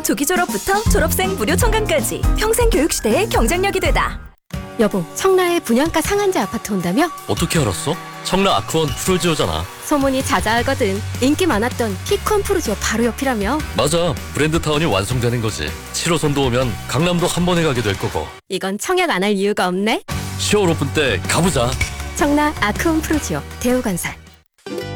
조기 졸업부터 졸업생 무료 청강까지 평생 교육 시대의 경쟁력이 되다. 여보, 청라에 분양가 상한제 아파트 온다며? 어떻게 알았어? 청라 아크원 프루지오잖아. 소문이 자자하거든. 인기 많았던 키콘 프루지오 바로 옆이라며? 맞아, 브랜드타운이 완성되는 거지. 7호선도 오면 강남도 한 번에 가게 될 거고. 이건 청약 안 할 이유가 없네. 10월 오픈 때 가보자. 청라 아크온 프루지오 대우건설.